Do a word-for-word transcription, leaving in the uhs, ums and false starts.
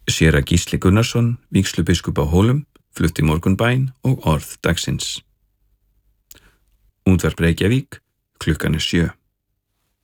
Séra Gísli Gunnarsson, vígslubiskup á Hólum, flutti morgunbæn og orð dagsins. Útvarp Reykjavík, klukkan er sjö.